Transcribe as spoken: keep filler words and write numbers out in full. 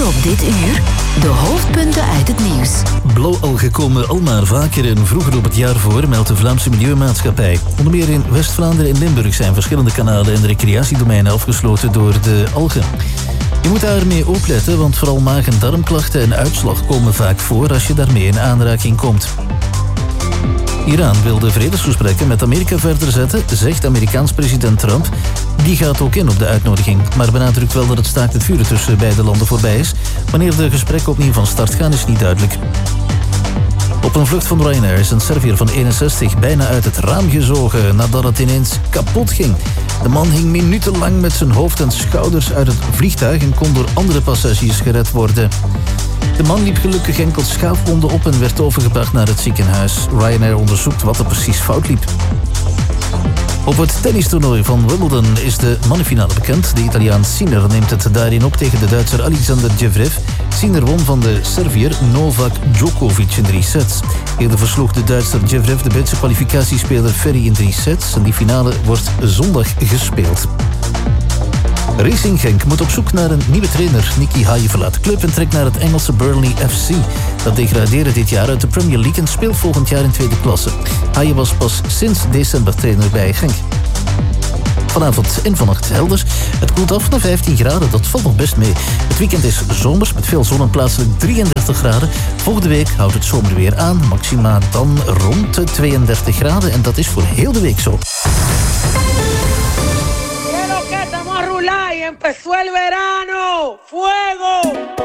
Voor op dit uur de hoofdpunten uit het nieuws. Blauwalgen komen al maar vaker en vroeger op het jaar voor, meldt de Vlaamse Milieumaatschappij. Onder meer in West-Vlaanderen en Limburg zijn verschillende kanalen en recreatiedomeinen afgesloten door de algen. Je moet daarmee opletten, want vooral maag- en darmklachten en uitslag komen vaak voor als je daarmee in aanraking komt. Iran wil de vredesgesprekken met Amerika verder zetten, zegt Amerikaans president Trump. Die gaat ook in op de uitnodiging, maar benadrukt wel dat het staakt het vuren tussen beide landen voorbij is. Wanneer de gesprekken opnieuw van start gaan is niet duidelijk. Op een vlucht van Ryanair is een Serviër van eenenzestig bijna uit het raam gezogen nadat het ineens kapot ging. De man hing minutenlang met zijn hoofd en schouders uit het vliegtuig en kon door andere passagiers gered worden. De man liep gelukkig enkel schaafwonden op en werd overgebracht naar het ziekenhuis. Ryanair onderzoekt wat er precies fout liep. Op het tennistoernooi van Wimbledon is de mannenfinale bekend. De Italiaan Sinner neemt het daarin op tegen de Duitser Alexander Zverev. Sinner won van de Serviër Novak Djokovic in drie sets. Eerder versloeg de Duitser Zverev de Britse kwalificatiespeler Ferry in drie sets. En die finale wordt zondag gespeeld. Racing Genk moet op zoek naar een nieuwe trainer. Nicky Haje verlaat de club en trekt naar het Engelse Burnley F C. Dat degradeerde dit jaar uit de Premier League en speelt volgend jaar in tweede klasse. Haje was pas sinds december trainer bij Genk. Vanavond en vannacht helder. Het koelt af naar vijftien graden, dat valt nog best mee. Het weekend is zomers met veel zon en plaatselijk drieëndertig graden. Volgende week houdt het zomerweer aan. Maxima dan rond de tweeëndertig graden en dat is voor heel de week zo. Empezó el verano, fuego.